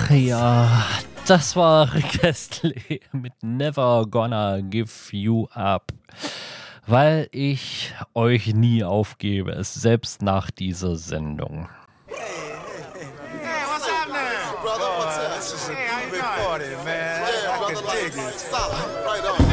Ach ja, das war Rick Astley mit Never Gonna Give You Up. Weil ich euch nie aufgebe, selbst nach dieser Sendung. Hey, what's happening? Brother, what's up? This is a big party, man. Yeah, I brother, can like, dig it. solid. Right on.